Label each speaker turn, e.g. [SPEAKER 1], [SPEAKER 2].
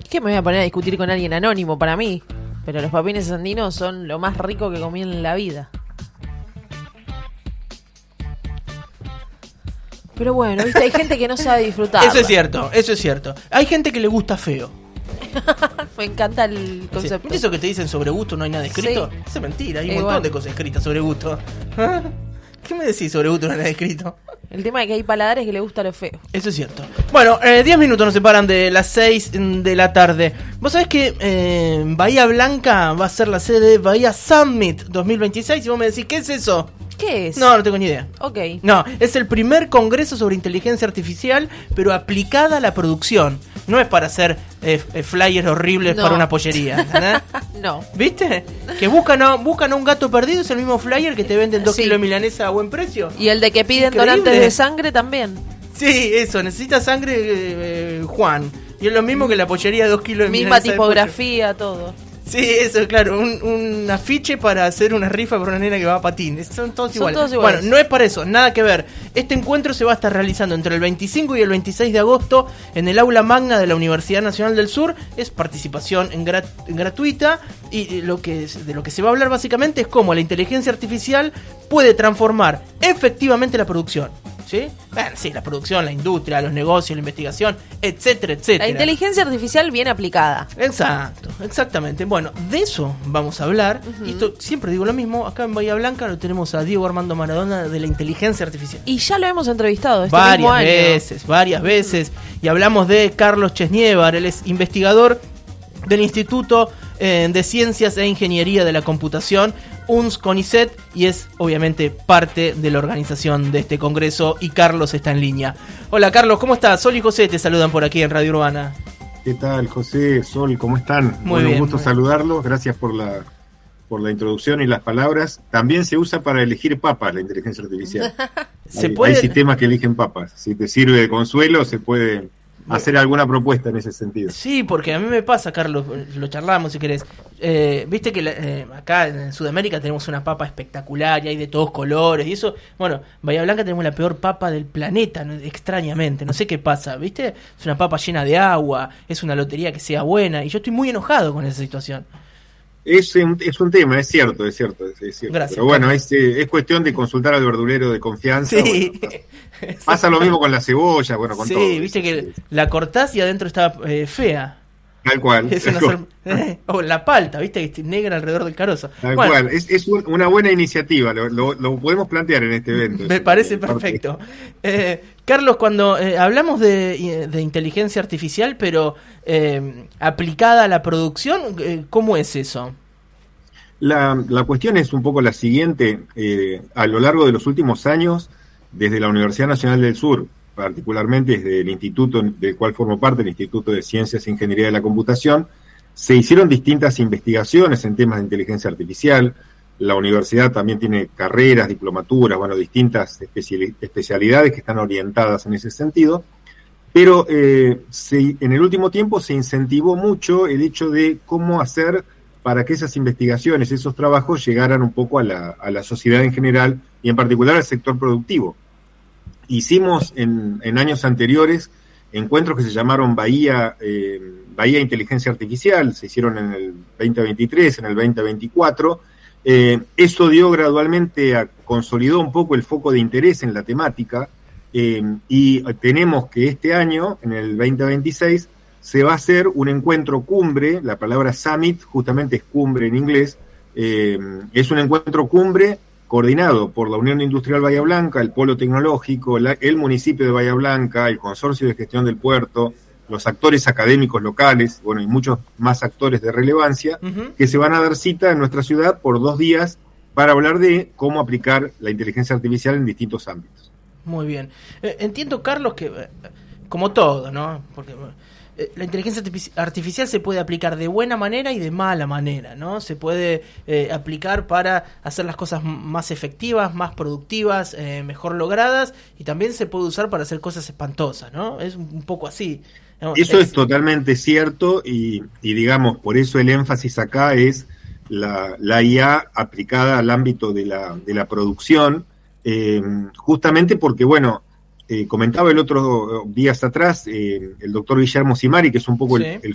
[SPEAKER 1] ¿Qué me voy a poner a discutir con alguien anónimo para mí? Pero los papines andinos son lo más rico que comí en la vida. Pero bueno, viste, hay gente que no sabe disfrutar.
[SPEAKER 2] Eso es cierto. Hay gente que le gusta feo.
[SPEAKER 1] Me encanta el concepto.
[SPEAKER 2] ¿Eso que te dicen sobre gusto no hay nada escrito?
[SPEAKER 1] Sí.
[SPEAKER 2] Eso es mentira, hay un montón de cosas escritas sobre gusto. ¿Qué me decís sobre gusto no hay nada escrito?
[SPEAKER 1] El tema es que hay paladares que le gusta lo feo.
[SPEAKER 2] Eso es cierto. Bueno, 10 minutos nos separan de las 6 de la tarde. Vos sabés que Bahía Blanca va a ser la sede de Bahía Summit 2026 y vos me decís, ¿qué es eso?
[SPEAKER 1] ¿Qué es?
[SPEAKER 2] No tengo ni idea.
[SPEAKER 1] Ok.
[SPEAKER 2] No, es el primer congreso sobre inteligencia artificial, pero aplicada a la producción. No es para hacer flyers horribles para una pollería, ¿verdad?
[SPEAKER 1] No.
[SPEAKER 2] ¿Viste? Que buscan a un gato perdido, es el mismo flyer que te venden 2 kilos de milanesa a buen precio.
[SPEAKER 1] Y el de que piden
[SPEAKER 2] Increíble.
[SPEAKER 1] donantes de sangre también.
[SPEAKER 2] Sí, eso, necesita sangre Juan. Y es lo mismo que la pollería de 2 kilos de
[SPEAKER 1] Misma
[SPEAKER 2] milanesa
[SPEAKER 1] tipografía, todo.
[SPEAKER 2] Sí, eso, claro, un afiche para hacer una rifa para una nena que va a patín. Son todos iguales. Bueno, no es para eso, nada que ver. Este encuentro se va a estar realizando entre el 25 y el 26 de agosto en el aula magna de la Universidad Nacional del Sur. Es participación gratuita y de lo que se va a hablar básicamente es cómo la inteligencia artificial puede transformar efectivamente la producción. ¿Sí? Bueno, sí, la producción, la industria, los negocios, la investigación, etcétera, etcétera.
[SPEAKER 1] La inteligencia artificial bien aplicada.
[SPEAKER 2] Exacto, exactamente. Bueno, de eso vamos a hablar. Y esto, siempre digo lo mismo, acá en Bahía Blanca lo tenemos a Diego Armando Maradona de la inteligencia artificial.
[SPEAKER 1] Y ya lo hemos entrevistado este
[SPEAKER 2] varias
[SPEAKER 1] mismo año.
[SPEAKER 2] Varias veces. Y hablamos de Carlos Chesnievar, él es investigador del Instituto de Ciencias e Ingeniería de la Computación, UNS CONICET, y es obviamente parte de la organización de este congreso, y Carlos está en línea. Hola Carlos, ¿cómo estás? Sol y José te saludan por aquí en Radio Urbana.
[SPEAKER 3] ¿Qué tal, José, Sol? ¿Cómo están?
[SPEAKER 2] Muy bien.
[SPEAKER 3] Un gusto saludarlos, gracias por la introducción y las palabras. También se usa para elegir papas la inteligencia artificial. Hay sistemas que eligen papas. Si te sirve de consuelo, se puede hacer alguna propuesta en ese sentido.
[SPEAKER 2] Sí, porque a mí me pasa, Carlos, lo charlamos si querés. Viste que acá en Sudamérica tenemos una papa espectacular y hay de todos colores y eso. Bueno, en Bahía Blanca tenemos la peor papa del planeta, extrañamente, no sé qué pasa, ¿viste? Es una papa llena de agua, es una lotería que sea buena y yo estoy muy enojado con esa situación.
[SPEAKER 3] Es un tema, es cierto.
[SPEAKER 2] Gracias,
[SPEAKER 3] pero bueno, es cuestión de consultar al verdulero de confianza.
[SPEAKER 2] Sí.
[SPEAKER 3] Bueno, pasa lo mismo con la cebolla, bueno, con todo.
[SPEAKER 2] Sí, viste que la cortás y adentro está fea.
[SPEAKER 3] Tal cual.
[SPEAKER 2] O la palta, viste que es negra alrededor del carozo.
[SPEAKER 3] Tal cual, es una buena iniciativa, lo podemos plantear en este evento.
[SPEAKER 2] Me parece perfecto. Carlos, cuando hablamos de inteligencia artificial, pero aplicada a la producción, ¿cómo es eso?
[SPEAKER 3] La cuestión es un poco la siguiente. A lo largo de los últimos años, desde la Universidad Nacional del Sur, particularmente desde el instituto del cual formo parte, el Instituto de Ciencias e Ingeniería de la Computación, se hicieron distintas investigaciones en temas de inteligencia artificial. La universidad también tiene carreras, diplomaturas, distintas especialidades que están orientadas en ese sentido, pero en el último tiempo se incentivó mucho el hecho de cómo hacer para que esas investigaciones, esos trabajos llegaran un poco a la sociedad en general y en particular al sector productivo. Hicimos en años anteriores encuentros que se llamaron Bahía Inteligencia Artificial, se hicieron en el 2023, en el 2024. Eso dio gradualmente, consolidó un poco el foco de interés en la temática, y tenemos que este año, en el 2026, se va a hacer un encuentro cumbre. La palabra summit justamente es cumbre en inglés. Es un encuentro cumbre coordinado por la Unión Industrial Bahía Blanca, el Polo Tecnológico, el municipio de Bahía Blanca, el Consorcio de Gestión del Puerto, los actores académicos locales, y muchos más actores de relevancia, que se van a dar cita en nuestra ciudad por 2 días para hablar de cómo aplicar la inteligencia artificial en distintos ámbitos.
[SPEAKER 2] Muy bien. Entiendo, Carlos, que como todo, ¿no? Porque la inteligencia artificial se puede aplicar de buena manera y de mala manera, ¿no? Se puede aplicar para hacer las cosas más efectivas, más productivas, mejor logradas, y también se puede usar para hacer cosas espantosas, ¿no? Es un poco así.
[SPEAKER 3] Eso es totalmente cierto y digamos, por eso el énfasis acá es la IA aplicada al ámbito de la producción, justamente porque, comentaba el otro días atrás el doctor Guillermo Simari, que es un poco el